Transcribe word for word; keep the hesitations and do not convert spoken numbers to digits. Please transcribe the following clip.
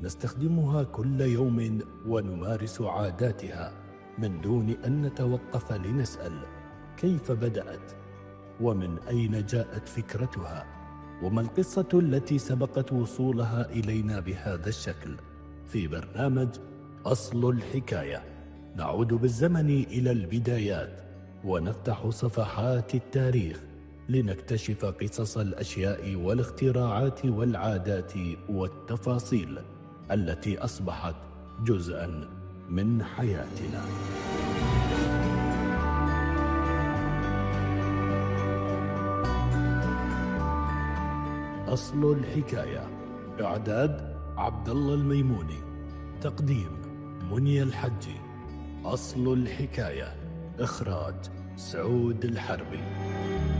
نستخدمها كل يوم ونمارس عاداتها من دون أن نتوقف لنسأل كيف بدأت، ومن أين جاءت فكرتها، وما القصة التي سبقت وصولها إلينا بهذا الشكل. في برنامج أصل الحكاية نعود بالزمن إلى البدايات ونفتح صفحات التاريخ لنكتشف قصص الأشياء والاختراعات والعادات والتفاصيل التي أصبحت جزءاً من حياتنا. أصل الحكاية، إعداد عبد الله الميموني، تقديم منيا الحجي. أصل الحكاية، إخراج سعود الحربي.